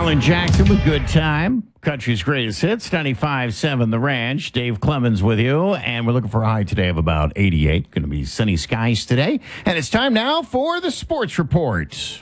Alan Jackson with Good Time. Country's greatest hits, 95.7 The Ranch. Dave Clemens with you. And we're looking for a high today of about 88. Going to be sunny skies today. And it's time now for the Sports Report.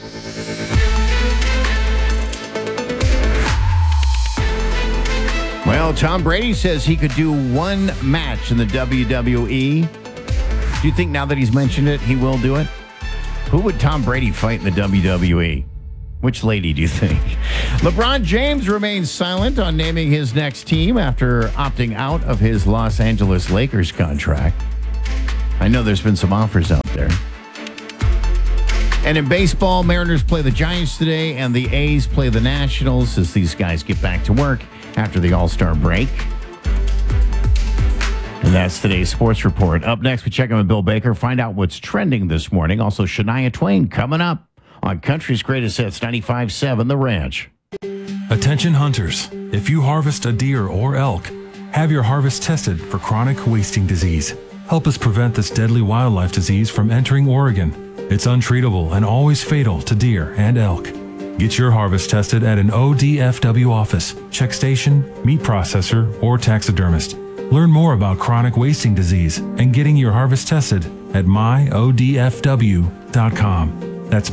Well, Tom Brady says he could do one match in the WWE. Do you think now that he's mentioned it, he will do it? Who would Tom Brady fight in the WWE? Which lady do you think? LeBron James remains silent on naming his next team after opting out of his Los Angeles Lakers contract. I know there's been some offers out there. And in baseball, Mariners play the Giants today, and the A's play the Nationals as these guys get back to work after the All-Star break. And that's today's Sports Report. Up next, we check in with Bill Baker, find out what's trending this morning. Also, Shania Twain coming up on Country's Greatest Hits, 95.7 The Ranch. Attention hunters, if you harvest a deer or elk, have your harvest tested for chronic wasting disease. Help us prevent this deadly wildlife disease from entering Oregon. It's untreatable and always fatal to deer and elk. Get your harvest tested at an ODFW office, check station, meat processor, or taxidermist. Learn more about chronic wasting disease and getting your harvest tested at myodfw.com. That's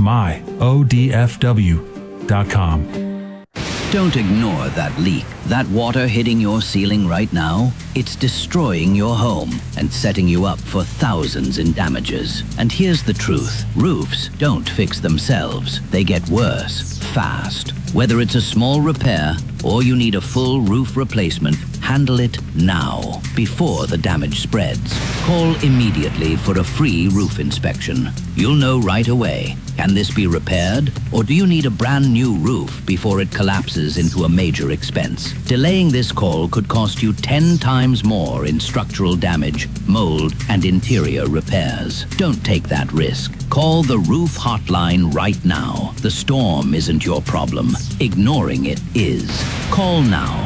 myodfw.com. Don't ignore that leak. That water hitting your ceiling right now, it's destroying your home and setting you up for thousands in damages. And here's the truth. Roofs don't fix themselves. They get worse, fast. Whether it's a small repair or you need a full roof replacement, handle it now, before the damage spreads. Call immediately for a free roof inspection. You'll know right away. Can this be repaired? Or do you need a brand new roof before it collapses into a major expense? Delaying this call could cost you 10 times more in structural damage, mold, and interior repairs. Don't take that risk. Call the Roof Hotline right now. The storm isn't your problem. Ignoring it is. Call now.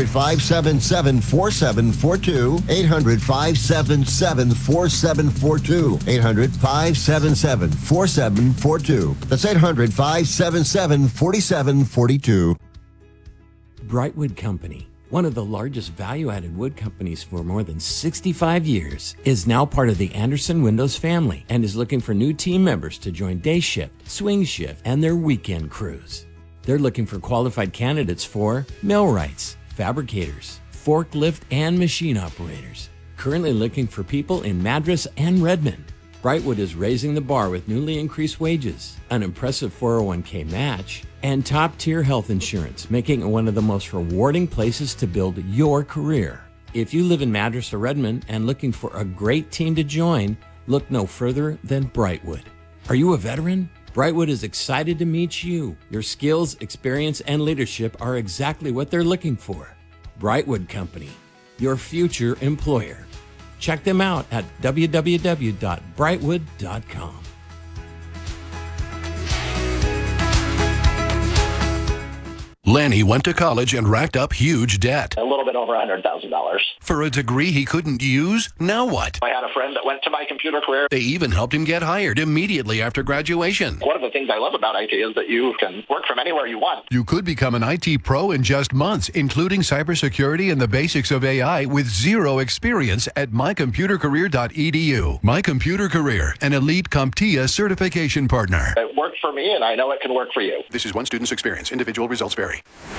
800-577-4742. 800-577-4742. 800-577-4742. That's 800-577-4742. Brightwood Company, one of the largest value-added wood companies for more than 65 years, is now part of the Anderson Windows family and is looking for new team members to join day shift, swing shift, and their weekend crews. They're looking for qualified candidates for millwrights, fabricators, forklift, and machine operators. Currently looking for people in Madras and Redmond. Brightwood is raising the bar with newly increased wages, an impressive 401k match, and top-tier health insurance, making it one of the most rewarding places to build your career. If you live in Madras or Redmond and looking for a great team to join, look no further than Brightwood. Are you a veteran? Brightwood is excited to meet you. Your skills, experience, and leadership are exactly what they're looking for. Brightwood Company, your future employer. Check them out at www.brightwood.com. Lanny went to college and racked up huge debt. A little bit over $100,000. For a degree he couldn't use? Now what? I had a friend that went to My Computer Career. They even helped him get hired immediately after graduation. One of the things I love about IT is that you can work from anywhere you want. You could become an IT pro in just months, including cybersecurity and the basics of AI with zero experience at mycomputercareer.edu. My Computer Career, an elite CompTIA certification partner. It worked for me, and I know it can work for you. This is one student's experience. Individual results vary.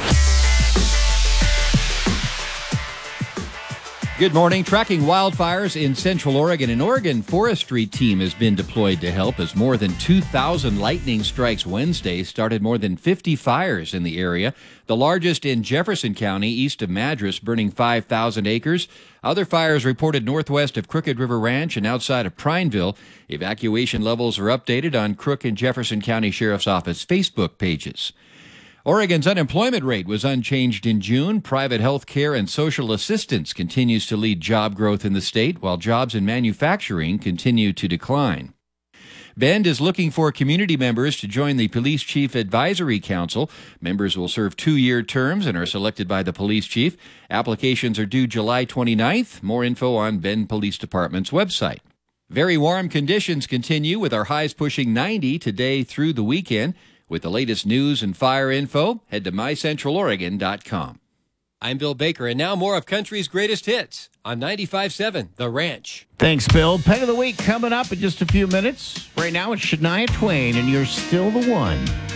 Good morning. Tracking wildfires in Central Oregon. An Oregon forestry team has been deployed to help as more than 2,000 lightning strikes Wednesday started more than 50 fires in the area. The largest in Jefferson County, east of Madras, burning 5,000 acres. Other fires reported northwest of Crooked River Ranch and outside of Prineville. Evacuation levels are updated on Crook and Jefferson County Sheriff's Office Facebook pages. Oregon's unemployment rate was unchanged in June. Private health care and social assistance continues to lead job growth in the state, while jobs in manufacturing continue to decline. Bend is looking for community members to join the Police Chief Advisory Council. Members will serve 2-year terms and are selected by the police chief. Applications are due July 29th. More info on Bend Police Department's website. Very warm conditions continue with our highs pushing 90 today through the weekend. With the latest news and fire info, head to mycentraloregon.com. I'm Bill Baker, and now more of country's greatest hits on 95.7 The Ranch. Thanks, Bill. Peg of the week coming up in just a few minutes. Right now, it's Shania Twain, and You're Still the One.